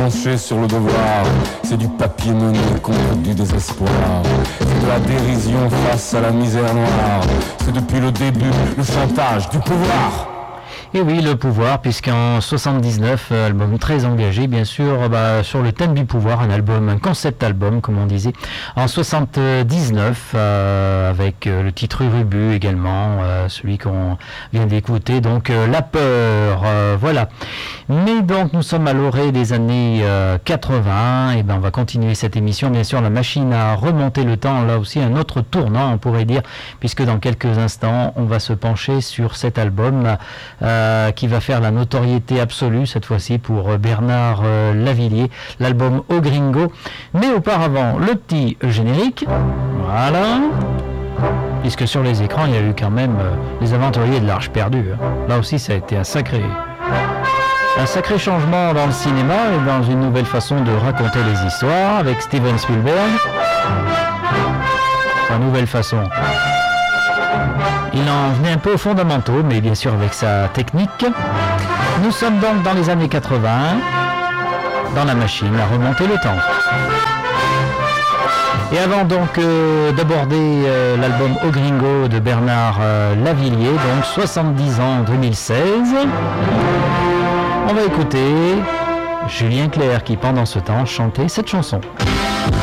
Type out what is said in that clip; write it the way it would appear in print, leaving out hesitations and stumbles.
tranché sur le devoir. C'est du papier mené contre du désespoir. C'est de la dérision face à la misère noire. C'est depuis le début le chantage du pouvoir. Et oui, le pouvoir, puisqu'en 79, album très engagé, bien sûr, sur le thème du pouvoir, un concept album, comme on disait. En 79, avec le titre Urubu également, celui qu'on vient d'écouter, donc La Peur, voilà. Mais donc, nous sommes à l'orée des années 80, et on va continuer cette émission, bien sûr, la machine à remonter le temps, là aussi un autre tournant, on pourrait dire, puisque dans quelques instants, on va se pencher sur cet album, qui va faire la notoriété absolue cette fois-ci pour Bernard Lavilliers, l'album Au Gringo. Mais auparavant, le petit générique, voilà, puisque sur les écrans il y a eu quand même Les Aventuriers de l'Arche perdue. Là aussi ça a été un sacré changement dans le cinéma et dans une nouvelle façon de raconter les histoires avec Steven Spielberg. Une nouvelle façon. Il en venait un peu aux fondamentaux, mais bien sûr avec sa technique. Nous sommes donc dans les années 80, dans la machine à remonter le temps. Et avant donc d'aborder l'album Au Gringo de Bernard Lavilliers, donc 70 ans en 2016, on va écouter Julien Clerc qui pendant ce temps chantait cette chanson.